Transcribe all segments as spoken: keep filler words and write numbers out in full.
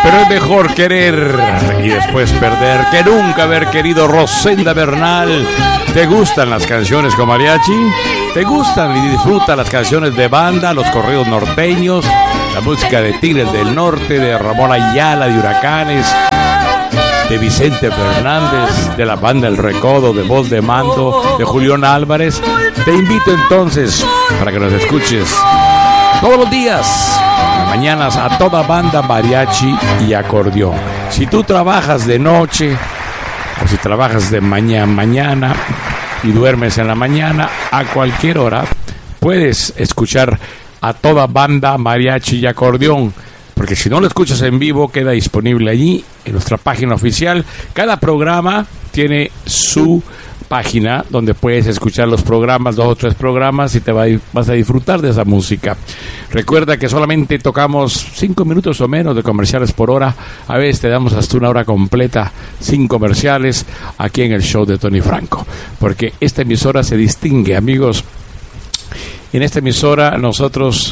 Pero es mejor querer y después perder que nunca haber querido. Rosenda Bernal. ¿Te gustan las canciones con mariachi? ¿Te gustan y disfrutan las canciones de banda, los corridos norteños, la música de Tigres del Norte, de Ramón Ayala, de Huracanes, de Vicente Fernández, de la banda El Recodo, de Voz de Mando, de Julián Álvarez? Te invito entonces para que nos escuches todos los días, en las mañanas, a toda banda mariachi y acordeón. Si tú trabajas de noche o si trabajas de mañana mañana y duermes en la mañana, a cualquier hora puedes escuchar a toda banda mariachi y acordeón, porque si no lo escuchas en vivo, queda disponible allí en nuestra página oficial. Cada programa tiene su página donde puedes escuchar los programas, dos o tres programas, y te va a, vas a disfrutar de esa música. Recuerda que solamente tocamos cinco minutos o menos de comerciales por hora. A veces te damos hasta una hora completa sin comerciales aquí en el show de Tony Franco, porque esta emisora se distingue, amigos. En esta emisora nosotros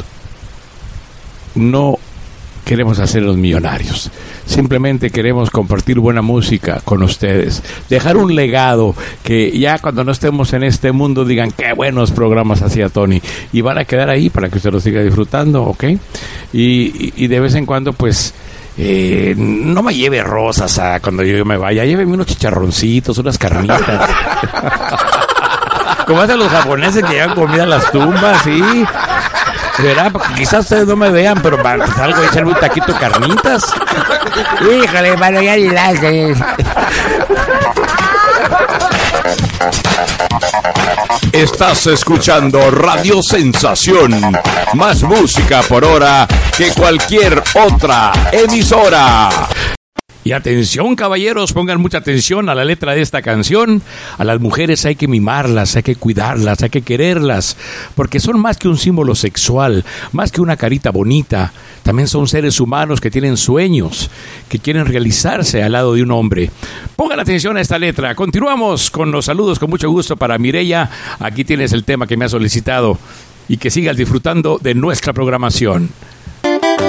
no queremos hacerlos millonarios, simplemente queremos compartir buena música con ustedes, dejar un legado que ya cuando no estemos en este mundo digan qué buenos programas hacía Tony, y van a quedar ahí para que usted los siga disfrutando, ¿ok? Y, y, y de vez en cuando pues eh, no me lleve rosas a cuando yo me vaya, lléveme unos chicharroncitos, unas carnitas. Como hacen los japoneses que llevan comida a las tumbas, ¿sí? ¿Verdad? Porque quizás ustedes no me vean, pero para salgo a echarme un taquito de carnitas. Híjole, mano, ya ni las haces. Estás escuchando Radio Sensación. Más música por hora que cualquier otra emisora. Y atención, caballeros, pongan mucha atención a la letra de esta canción. A las mujeres hay que mimarlas, hay que cuidarlas, hay que quererlas, porque son más que un símbolo sexual, más que una carita bonita. También son seres humanos que tienen sueños, que quieren realizarse al lado de un hombre. Pongan atención a esta letra. Continuamos con los saludos con mucho gusto para Mireya. Aquí tienes el tema que me ha solicitado, y que sigas disfrutando de nuestra programación.